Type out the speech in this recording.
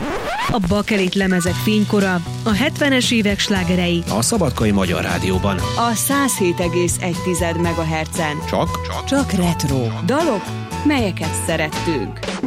A Bakelit lemezek fénykora, a 70-es évek slágerei a Szabadkai Magyar Rádióban. A 107,1 MHz-en. Csak Csak retro dalok, melyeket szerettünk.